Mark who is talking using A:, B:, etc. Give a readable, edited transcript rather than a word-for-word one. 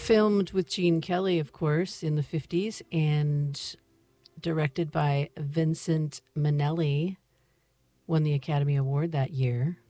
A: Filmed with Gene Kelly, of course, in the 50s and directed by Vincent Minnelli, won the Academy Award that year.